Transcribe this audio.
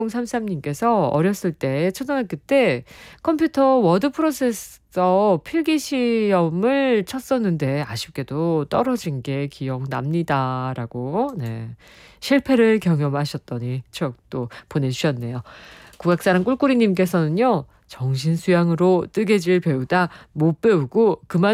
3033님께서 어렸을 때 초등학교 때 컴퓨터 워드 프로세서 필기 시험을 쳤었는데 아쉽게도 떨어진 게 기억납니다라고 네. 실패를 경험하셨더니 추억도 보내주셨네요. 국악사랑 꿀꿀이님께서는요. 정신수양으로 뜨개질 배우다 못 배우고 그만